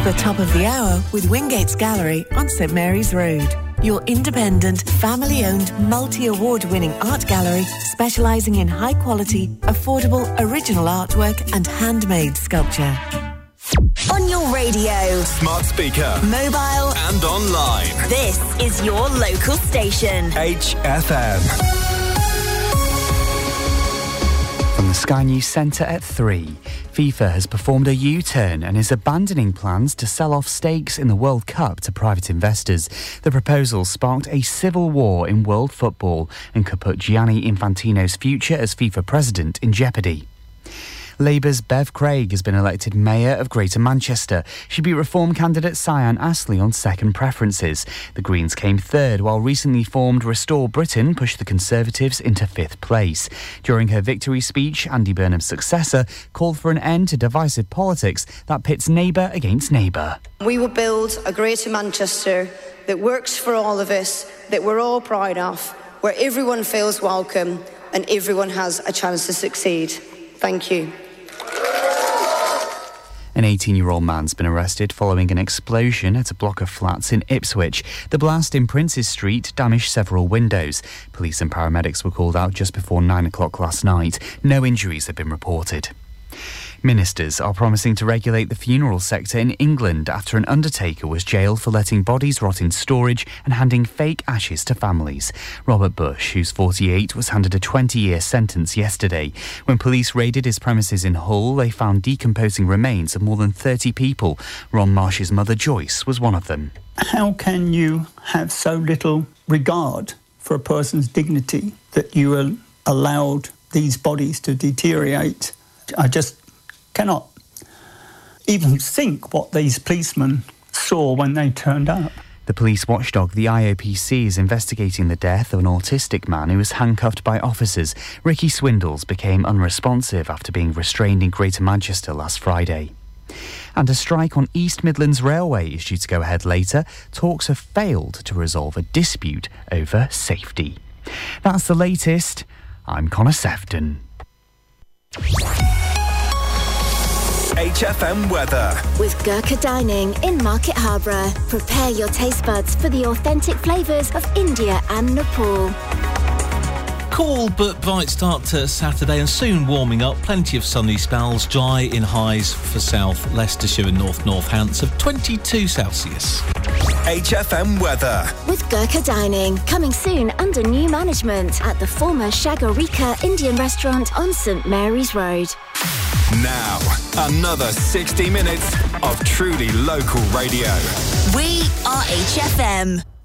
the top of the hour with Wingates Gallery on St Mary's Road. Your independent, family-owned, multi-award-winning art gallery specialising in high-quality, affordable, original artwork and handmade sculpture. On your radio, smart speaker, mobile and online. This is your local station. HFM. From the Sky News Centre at 3, FIFA has performed a U-turn and is abandoning plans to sell off stakes in the World Cup to private investors. The proposal sparked a civil war in world football and could put Gianni Infantino's future as FIFA president in jeopardy. Labour's Bev Craig has been elected Mayor of Greater Manchester. She beat Reform candidate Cyan Astley on second preferences. The Greens came third, while recently formed Restore Britain pushed the Conservatives into fifth place. During her victory speech, Andy Burnham's successor called for an end to divisive politics that pits neighbour against neighbour. We will build a Greater Manchester that works for all of us, that we're all proud of, where everyone feels welcome and everyone has a chance to succeed. Thank you. An 18-year-old man's been arrested following an explosion at a block of flats in Ipswich. The blast in Princes Street damaged several windows. Police and paramedics were called out just before 9 o'clock last night. No injuries have been reported. Ministers are promising to regulate the funeral sector in England after an undertaker was jailed for letting bodies rot in storage and handing fake ashes to families. Robert Bush, who's 48, was handed a 20-year sentence yesterday. When police raided his premises in Hull, they found decomposing remains of more than 30 people. Ron Marsh's mother, Joyce, was one of them. How can you have so little regard for a person's dignity that you allowed these bodies to deteriorate? I just cannot even think what these policemen saw when they turned up. The police watchdog, the IOPC, is investigating the death of an autistic man who was handcuffed by officers. Ricky Swindles became unresponsive after being restrained in Greater Manchester last Friday. And a strike on East Midlands Railway is due to go ahead later. Talks have failed to resolve a dispute over safety. That's the latest. I'm Connor Sefton. HFM weather. With Gurkha Dining in Market Harborough. Prepare your taste buds for the authentic flavours of India and Nepal. Cool but bright start to Saturday and soon warming up. Plenty of sunny spells, dry in highs for South Leicestershire and North Northants of 22 Celsius. HFM weather. With Gurkha Dining, coming soon under new management at the former Shagarika Indian restaurant on St Mary's Road. Now, another 60 minutes of truly local radio. We are HFM.